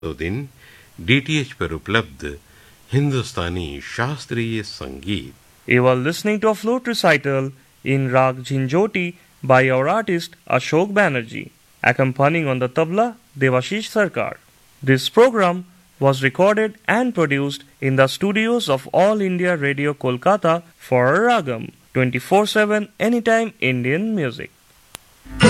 तो दिन डीटीएच पर उपलब्ध हिंदुस्तानी शास्त्रीय संगीत. You are listening to a flute recital in Rag Jhinjoti by our artist Ashok Banerjee, accompanying on the tabla Devashish Sarkar. This program was recorded and produced in the studios of All India Radio Kolkata for Ragam 24/7 Anytime Indian Music.